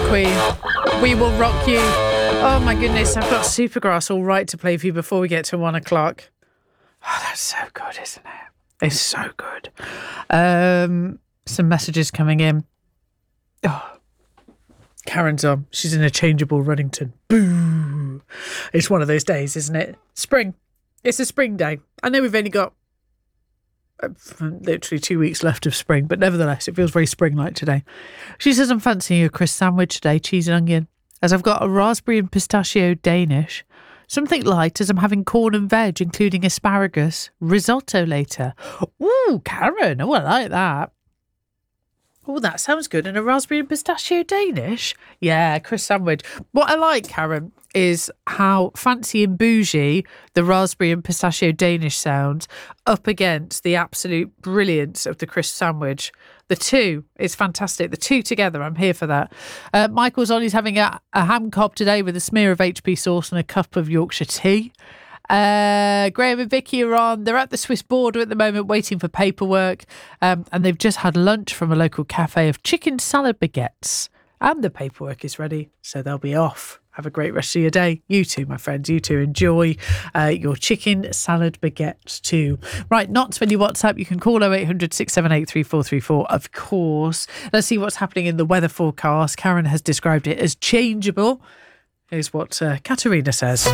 Queen. We will rock you. Oh my goodness, I've got Supergrass all right to play for you before we get to 1 o'clock. Oh, that's so good, isn't it? It's so good. Some messages coming in. Oh, Karen's on. She's in a changeable Runnington. Boo! It's one of those days, isn't it? Spring. It's a spring day. I know we've only got literally 2 weeks left of spring, but nevertheless, it feels very spring-like today. She says, I'm fancying a crisp sandwich today, cheese and onion, as I've got a raspberry and pistachio Danish. Something light as I'm having corn and veg, including asparagus, risotto later. Ooh, Karen. Oh, I like that. Oh, that sounds good. And a raspberry and pistachio Danish? Yeah, crisp sandwich. What I like, Karen, is how fancy and bougie the raspberry and pistachio Danish sounds up against the absolute brilliance of the crisp sandwich. The two is fantastic. The two together, I'm here for that. Michael's on. He's having a ham cob today with a smear of HP sauce and a cup of Yorkshire tea. Graham and Vicky are on. They're at the Swiss border at the moment waiting for paperwork, and they've just had lunch from a local cafe of chicken salad baguettes, and the paperwork is ready, so they'll be off. Have a great rest of your day. You too, my friends. You too. Enjoy your chicken salad baguettes too. Right, not when you WhatsApp. You can call 0800 678 3434, of course. Let's see what's happening in the weather forecast. Karen has described it as changeable. Here's what Katerina says.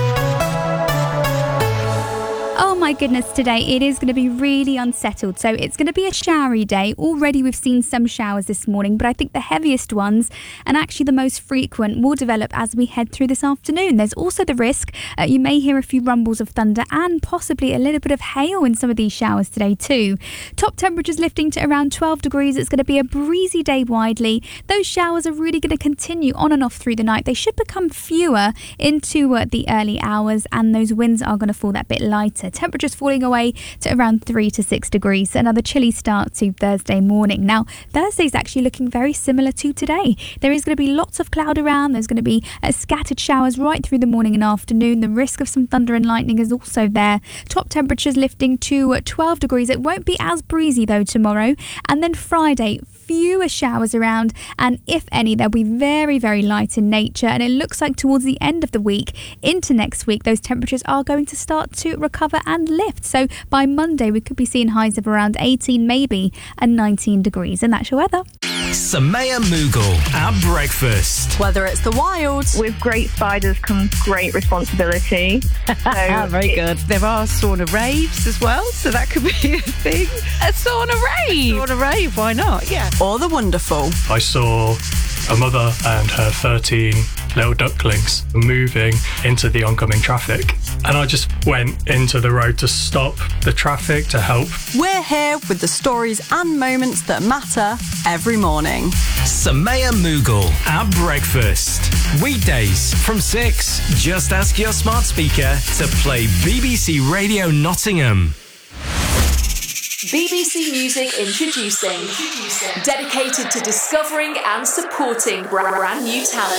Oh my goodness, today it is going to be really unsettled. So it's going to be a showery day. Already we've seen some showers this morning, but I think the heaviest ones and actually the most frequent will develop as we head through this afternoon. There's also the risk you may hear a few rumbles of thunder and possibly a little bit of hail in some of these showers today too. Top temperatures lifting to around 12 degrees. It's going to be a breezy day widely. Those showers are really going to continue on and off through the night. They should become fewer into the early hours, and those winds are going to fall that bit lighter. Temperatures falling away to around 3 to 6 degrees. Another chilly start to Thursday morning. Now, Thursday's actually looking very similar to today. There is going to be lots of cloud around. There's going to be scattered showers right through the morning and afternoon. The risk of some thunder and lightning is also there. Top temperatures lifting to 12 degrees. It won't be as breezy though tomorrow. And then Friday, fewer showers around, and if any, they'll be very, very light in nature. And it looks like towards the end of the week into next week, those temperatures are going to start to recover and lift. So by Monday, we could be seeing highs of around 18, maybe, and 19 degrees. And that's your weather. Samaya Mughal at breakfast. Whether it's the wild. With great spiders comes great responsibility. So very good. There are sauna raves as well, so that could be a thing. A sauna rave. Sauna rave, why not? Yeah. Or the wonderful. I saw a mother and her 13 little ducklings moving into the oncoming traffic. And I just went into the road to stop the traffic to help. We're here with the stories and moments that matter every morning. Samaya Mughal at breakfast. Weekdays from 6. Just ask your smart speaker to play BBC Radio Nottingham. BBC Music introducing. Dedicated to discovering and supporting brand new talent.